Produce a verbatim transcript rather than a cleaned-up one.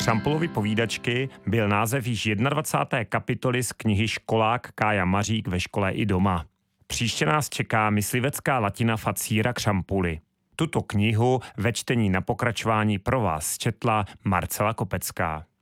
Křampulovy povídačky byl název již dvacáté první kapitoly z knihy Školák Kája Mařík ve škole i doma. Příště nás čeká myslivecká latina Facíra Křampuly. Tuto knihu ve čtení na pokračování pro vás četla Marcela Kopecká.